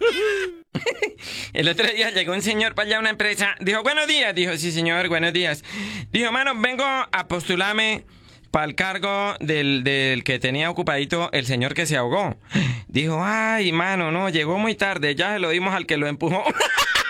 El otro día llegó un señor para allá a una empresa. Dijo, buenos días. Dijo, sí, señor, buenos días. Dijo, mano, vengo a postularme para el cargo del que tenía ocupadito el señor que se ahogó. Dijo, ay, mano, no, llegó muy tarde. Ya se lo dimos al que lo empujó.